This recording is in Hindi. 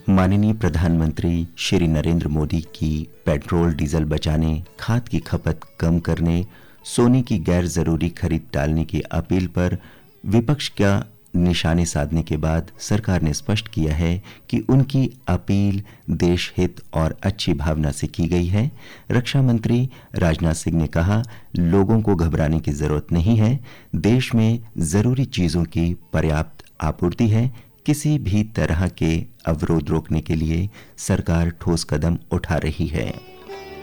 माननीय प्रधानमंत्री श्री नरेंद्र मोदी की पेट्रोल डीजल बचाने, खाद की खपत कम करने, सोने की गैर जरूरी खरीद टालने की अपील पर विपक्ष का निशाने साधने के बाद सरकार ने स्पष्ट किया है कि उनकी अपील देश हित और अच्छी भावना से की गई है। रक्षा मंत्री राजनाथ सिंह ने कहा, लोगों को घबराने की जरूरत नहीं है, देश में जरूरी चीजों की पर्याप्त आपूर्ति है, किसी भी तरह के अवरोध रोकने के लिए सरकार ठोस कदम उठा रही है।